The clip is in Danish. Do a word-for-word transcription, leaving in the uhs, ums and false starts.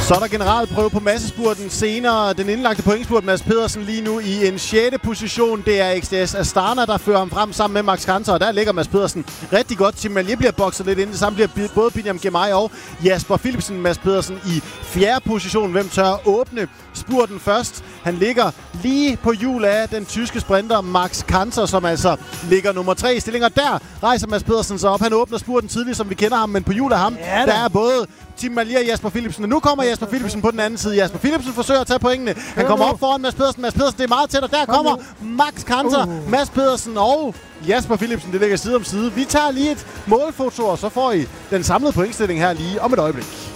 Så er der generalprøve på massespurten senere. Den indlagte pointspurt Mads Pedersen lige nu i en sjette position. Det er X D S Astana, der fører ham frem sammen med Max Kanter. Og der ligger Mads Pedersen rigtig godt. Tim Malje bliver bokset lidt ind. Det samme bliver både Binyam Girmay og Jasper Philipsen. Mads Pedersen i fjerde position. Hvem tør åbne spurten først? Han ligger lige på hjul af den tyske sprinter Max Kanter, som altså ligger nummer tre i stillinger. Der rejser Mads Pedersen sig op. Han åbner spurten tidligt, som vi kender ham, men på hjul af ham, ja, der er både Tim Malje og Jasper Philipsen. Og nu kommer Jasper Philipsen på den anden side. Jasper Philipsen forsøger at tage pointene. Han kommer op foran Mads Pedersen. Mads Pedersen, det er meget tæt, og der kommer Max Kanter, uh. Mads Pedersen og Jasper Philipsen. Det ligger side om side. Vi tager lige et målfoto, og så får I den samlede pointstilling her lige om et øjeblik.